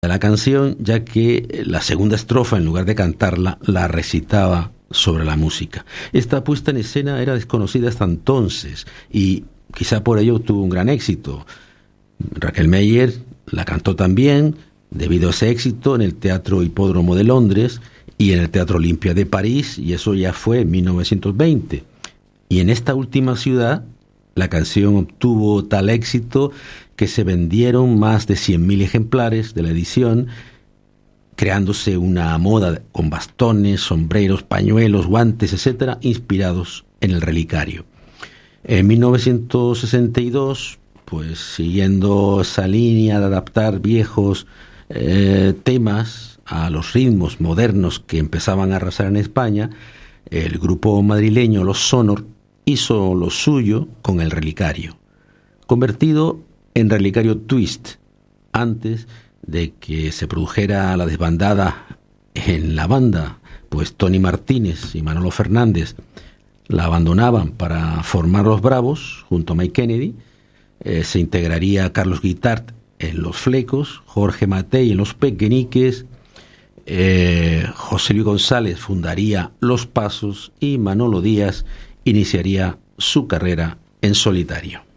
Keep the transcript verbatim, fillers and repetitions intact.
de la canción, ya que la segunda estrofa, en lugar de cantarla, la recitaba sobre la música. Esta puesta en escena era desconocida hasta entonces y quizá por ello tuvo un gran éxito. Raquel Meyer la cantó también debido a ese éxito en el Teatro Hipódromo de Londres y en el Teatro Olimpia de París, y eso ya fue en mil novecientos veinte. Y en esta última ciudad la canción obtuvo tal éxito que se vendieron más de cien mil ejemplares de la edición, creándose una moda con bastones, sombreros, pañuelos, guantes, etcétera, inspirados en el relicario. En mil novecientos sesenta y dos, pues siguiendo esa línea de adaptar viejos eh, temas a los ritmos modernos que empezaban a arrasar en España, el grupo madrileño Los Sonor hizo lo suyo con el relicario, convertido en relicario twist, antes de que se produjera la desbandada en la banda, pues Tony Martínez y Manolo Fernández la abandonaban para formar Los Bravos junto a Mike Kennedy. Eh, se integraría Carlos Guitart en Los Flecos, Jorge Matei en Los Pequeñiques, eh, José Luis González fundaría Los Pasos y Manolo Díaz iniciaría su carrera en solitario.